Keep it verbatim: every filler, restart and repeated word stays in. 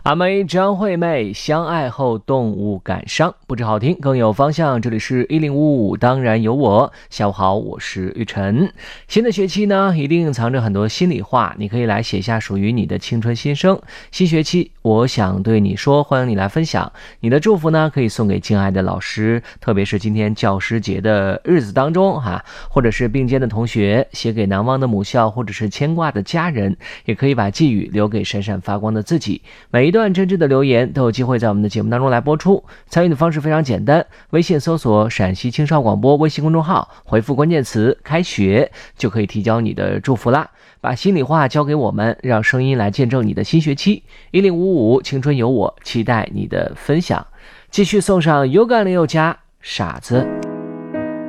阿妹张惠妹相爱后动物感伤，不止好听更有方向。这里是一零五五，当然有我。下午好，我是玉晨。新的学期呢，一定藏着很多心里话，你可以来写下属于你的青春心声。新学期，我想对你说，欢迎你来分享你的祝福呢，可以送给敬爱的老师，特别是今天教师节的日子当中哈、啊，或者是并肩的同学，写给难忘的母校，或者是牵挂的家人，也可以把寄语留给闪闪发光的自己。每一段真挚的留言都有机会在我们的节目当中来播出。参与的方式非常简单，微信搜索陕西青少广播微信公众号，回复关键词开学，就可以提交你的祝福啦。把心里话交给我们，让声音来见证你的新学期。一零五五青春有我，期待你的分享。继续送上有感零有加傻子。